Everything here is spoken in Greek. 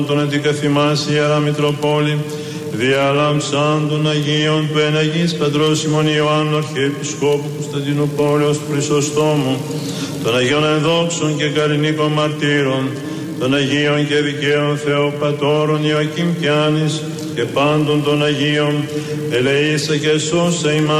Τον αντικαθημάς Ιερά Μητροπόλη, διαλάμψαν των Αγίων του Εναγής Πατρός ημών Ιωάννου Αρχιεπισκόπου Κωνσταντινούπολεως Χρυσοστόμου, των Αγίων Ενδόξων και Καρινίκων Μαρτύρων, των Αγίων και Δικαίων Θεοπατώρων Ιωακήμ και Άνης και πάντων των Αγίων, ελεήσα και σώσα ημάς.